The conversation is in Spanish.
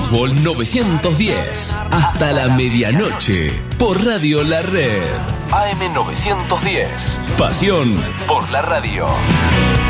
Fútbol 910. Hasta la medianoche. Por Radio La Red. AM 910. Pasión por la radio.